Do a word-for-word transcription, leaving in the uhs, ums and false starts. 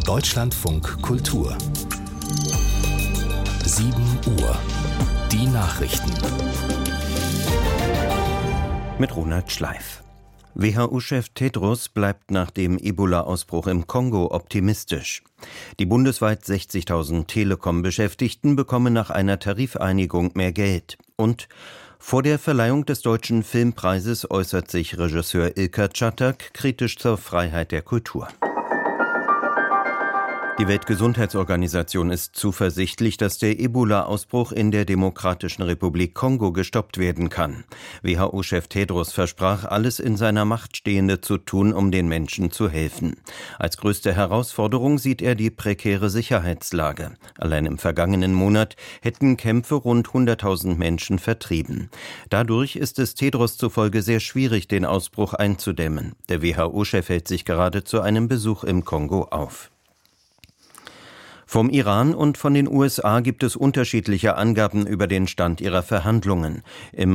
Deutschlandfunk Kultur. sieben Uhr. Die Nachrichten. Mit Ronald Schleif. W H O-Chef Tedros bleibt nach dem Ebola-Ausbruch im Kongo optimistisch. Die bundesweit sechzigtausend Telekom-Beschäftigten bekommen nach einer Tarifeinigung mehr Geld. Und vor der Verleihung des Deutschen Filmpreises äußert sich Regisseur Ilker Çatak kritisch zur Freiheit der Kultur. Die Weltgesundheitsorganisation ist zuversichtlich, dass der Ebola-Ausbruch in der Demokratischen Republik Kongo gestoppt werden kann. W H O-Chef Tedros versprach, alles in seiner Macht Stehende zu tun, um den Menschen zu helfen. Als größte Herausforderung sieht er die prekäre Sicherheitslage. Allein im vergangenen Monat hätten Kämpfe rund hunderttausend Menschen vertrieben. Dadurch ist es Tedros zufolge sehr schwierig, den Ausbruch einzudämmen. Der W H O-Chef hält sich gerade zu einem Besuch im Kongo auf. Vom Iran und von den U S A gibt es unterschiedliche Angaben über den Stand ihrer Verhandlungen. Im